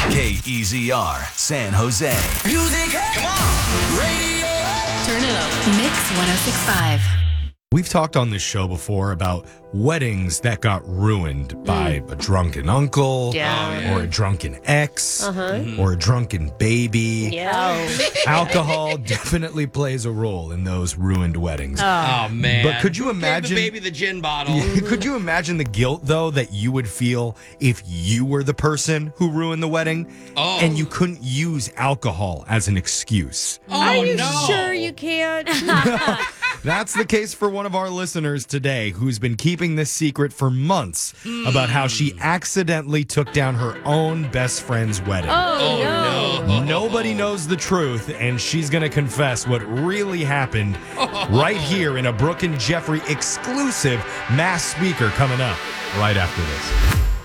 KEZR, San Jose. Music, come on, radio. Turn it up. Mix 106.5. We've talked on this show before about weddings that got ruined by a drunken uncle or a drunken ex or a drunken baby. Alcohol definitely plays a role in those ruined weddings. Oh, man. But could you Who gave imagine the baby the gin bottle? Could you imagine the guilt, though, that you would feel if you were the person who ruined the wedding and you couldn't use alcohol as an excuse? Are you sure you can't? That's the case for one of our listeners today who's been keeping this secret for months about how she accidentally took down her own best friend's wedding. No. Nobody knows the truth, and she's going to confess what really happened right here in a Brooke and Jeffrey exclusive mass speaker coming up right after this.